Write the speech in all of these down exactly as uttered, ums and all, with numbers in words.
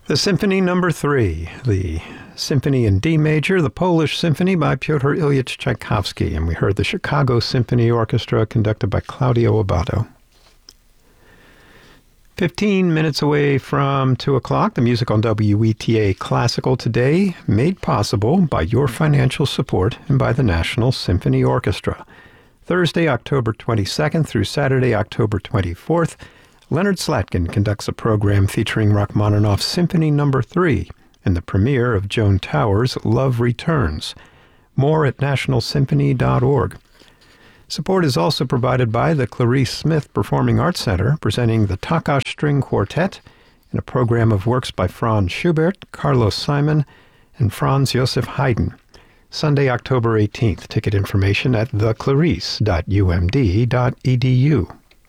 The Symphony Number Three, the Symphony in D Major, the Polish Symphony by Pyotr Ilyich Tchaikovsky, and we heard the Chicago Symphony Orchestra conducted by Claudio Abbado. Fifteen minutes away from two o'clock, the music on W E T A Classical today, made possible by your financial support and by the National Symphony Orchestra. Thursday, October twenty-second through Saturday, October twenty-fourth, Leonard Slatkin conducts a program featuring Rachmaninoff's Symphony Number Three and the premiere of Joan Towers' Love Returns. More at national symphony dot org. Support is also provided by the Clarice Smith Performing Arts Center, presenting the Takash String Quartet and a program of works by Franz Schubert, Carlos Simon, and Franz Joseph Haydn. Sunday, October eighteenth. Ticket information at the clarice dot u m d dot e d u.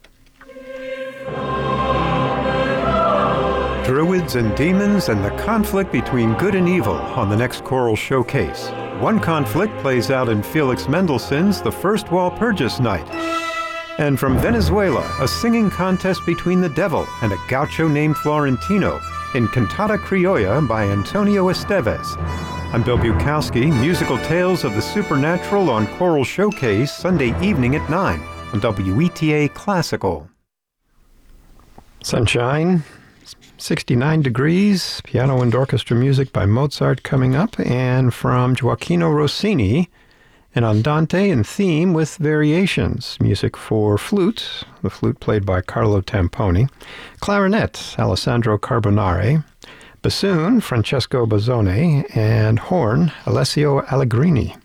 Druids and Demons and the Conflict Between Good and Evil on the next choral showcase. One conflict plays out in Felix Mendelssohn's The First Walpurgis Night. And from Venezuela, a singing contest between the devil and a gaucho named Florentino in Cantata Criolla by Antonio Esteves. I'm Bill Bukowski, musical tales of the supernatural on Choral Showcase, Sunday evening at nine on W E T A Classical. Sunshine. sixty-nine degrees, piano and orchestra music by Mozart coming up, and from Gioacchino Rossini, an andante and theme with variations. Music for flute, the flute played by Carlo Tamponi, clarinet, Alessandro Carbonari, bassoon, Francesco Bazzone, and horn, Alessio Allegrini.